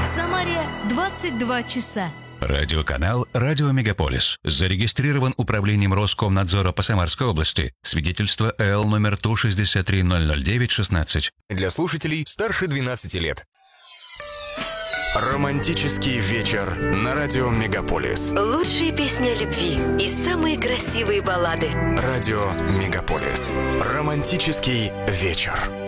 В Самаре 22 часа. Радиоканал «Радио Мегаполис». Зарегистрирован Управлением Роскомнадзора по Самарской области. Свидетельство ЭЛ номер Ту-63-009-16. Для слушателей старше 12 лет. Романтический вечер на радио Мегаполис. Лучшие песни о любви и самые красивые баллады. Радио Мегаполис. Романтический вечер.